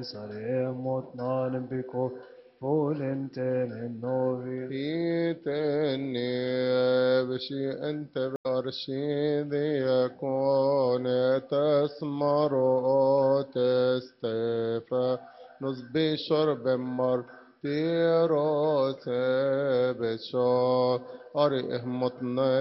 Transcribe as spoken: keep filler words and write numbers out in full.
saremotnan biko volenten novi هيتني بشي أنت بأرشيدي يكون تسمر تستفى نصبي شرب مر تيروس بشار أري إهمتنا